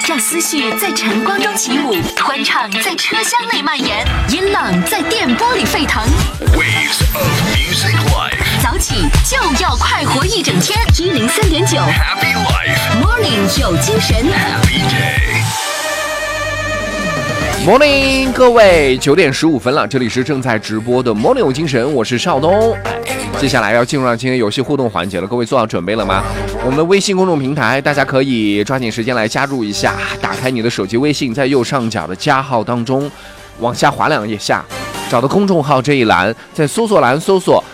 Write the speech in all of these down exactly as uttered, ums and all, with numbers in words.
让思绪在晨光中起舞，欢唱在车厢内蔓延，音浪在电波里沸腾。 Waves of music life， 早起就要快活一整天。一零三点九 Happy life， Morning 有精神 Happy day。Morning， 各位，九点十五分了，这里是正在直播的 Morning 有精神，我是邵东。接下来要进入到今天游戏互动环节了，各位做好准备了吗？我们的微信公众平台，大家可以抓紧时间来加入一下。打开你的手机微信，在右上角的加号当中，往下滑两页下，找到公众号这一栏，在搜索栏搜索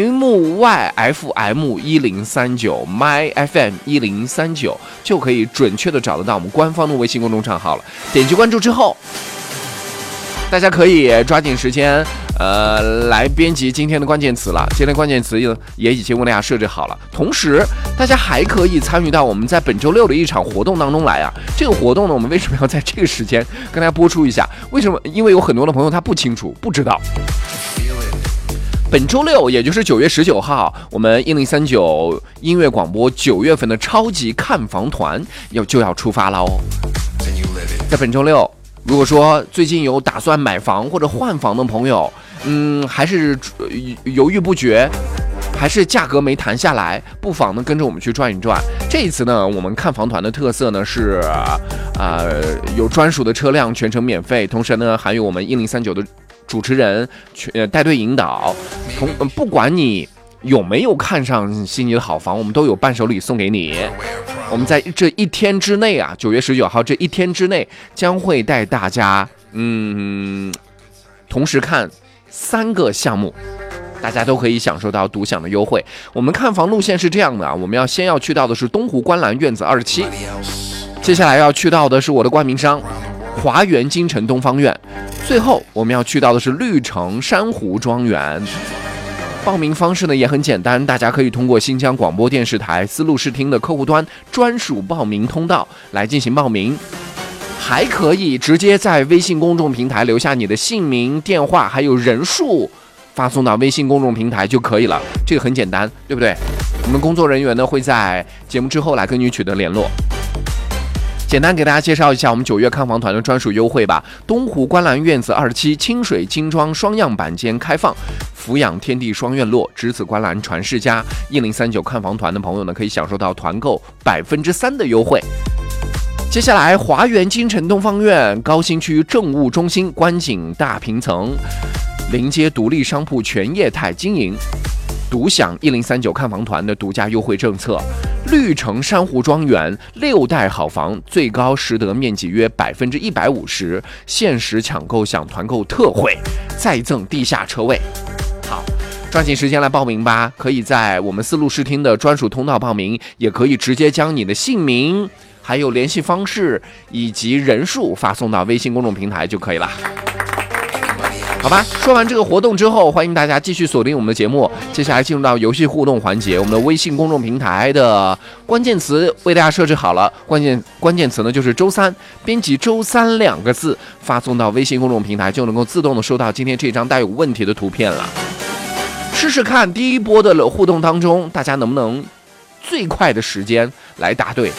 M Y F M 一零三九 My F M 一零三九，就可以准确的找得到我们官方的微信公众账号了。点击关注之后，大家可以抓紧时间，呃，来编辑今天的关键词了。今天关键词也已经为大家设置好了。同时，大家还可以参与到我们在本周六的一场活动当中来啊。这个活动呢，我们为什么要在这个时间跟大家播出一下？为什么？因为有很多的朋友他不清楚、不知道。本周六，也就是九月十九号，我们一零三九音乐广播九月份的超级看房团要就要出发了哦。在本周六。如果说最近有打算买房或者换房的朋友，嗯，还是犹豫不决，还是价格没谈下来，不妨呢跟着我们去转一转。这一次呢，我们看房团的特色呢是，呃，有专属的车辆，全程免费，同时呢还有我们一零三九的主持人呃带队引导，同、呃、不管你有没有看上心仪的好房，我们都有伴手礼送给你。我们在这一天之内啊，九月十九号这一天之内，将会带大家，嗯，同时看三个项目，大家都可以享受到独享的优惠。我们看房路线是这样的啊，我们要先要去到的是东湖观澜院子二十七，接下来要去到的是我的冠名商华园京城东方院，最后我们要去到的是绿城珊瑚庄园。报名方式呢也很简单，大家可以通过新疆广播电视台丝路视听的客户端专属报名通道来进行报名，还可以直接在微信公众平台留下你的姓名、电话还有人数，发送到微信公众平台就可以了。这个很简单，对不对？我们工作人员呢会在节目之后来跟你取得联络。简单给大家介绍一下我们九月看房团的专属优惠吧。东湖观澜院子二十七清水精装双样板间开放，俯仰天地双院落，栀子观澜传世家。一零三九看房团的朋友呢，可以享受到团购百分之三的优惠。接下来，华园京城东方院高新区政务中心观景大平层，临街独立商铺全业态经营，独享一零三九看房团的独家优惠政策。绿城珊瑚庄园六代好房，最高实得面积约百分之一百五十，限时抢购享团购特惠，再赠地下车位。好，抓紧时间来报名吧！可以在我们丝路视听的专属通道报名，也可以直接将你的姓名、还有联系方式以及人数发送到微信公众平台就可以了。好吧，说完这个活动之后，欢迎大家继续锁定我们的节目。接下来进入到游戏互动环节，我们的微信公众平台的关键词为大家设置好了，关键关键词呢就是周三，编辑周三两个字发送到微信公众平台，就能够自动的收到今天这张带有问题的图片了。试试看第一波的互动当中，大家能不能最快的时间来答对。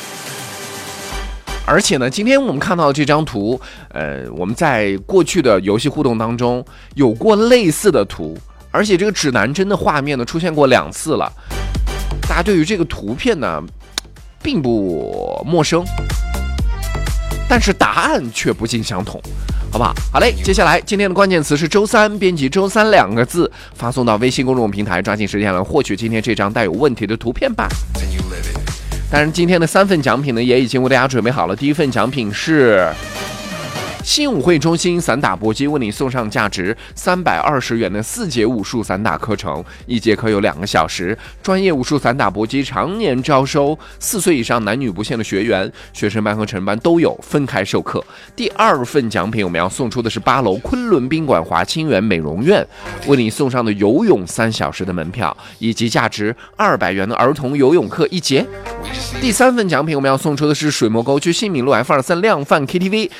而且呢，今天我们看到的这张图，呃，我们在过去的游戏互动当中有过类似的图，而且这个指南针的画面呢出现过两次了。大家对于这个图片呢并不陌生，但是答案却不尽相同，好不好？好嘞，接下来今天的关键词是周三，编辑周三两个字发送到微信公众平台，抓紧时间来获取今天这张带有问题的图片吧。当然，今天的三份奖品呢，也已经为大家准备好了。第一份奖品是新武会中心散打搏击为你送上价值三百二十元的四节武术散打课程，一节课有两个小时，专业武术散打搏击常年招收四岁以上男女不限的学员，学生班和成人班都有分开授课。第二份奖品我们要送出的是八楼昆仑宾馆华清园美容院为你送上的游泳三小时的门票，以及价值二百元的儿童游泳课一节。第三份奖品我们要送出的是水墨沟区新闵路 F 二三量贩 K T V